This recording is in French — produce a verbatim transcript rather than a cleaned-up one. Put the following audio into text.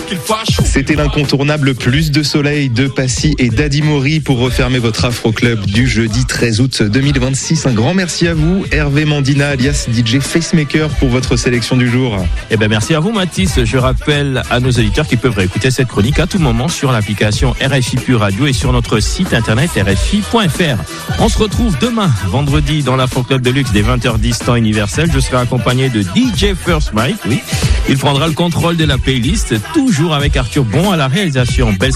C'était l'incontournable Plus de Soleil de Passy et Daddy Mori pour refermer votre Afro Club du jeudi treize août deux mille vingt-six. Un grand merci à vous, Hervé Mandina alias D J Facemaker, pour votre sélection du jour. Eh ben merci à vous, Mathis. Je rappelle à nos auditeurs qu'ils peuvent réécouter cette chronique à tout moment sur l'application R F I Pure Radio et sur notre site internet r f i point f r. On se retrouve demain, vendredi, dans l'Afro Club de Luxe dès vingt heures dix temps universel. Je serai accompagné de D J First Mike, oui. Il prendra le contrôle de la playlist, toujours avec Arthur Bon à la réalisation. Belle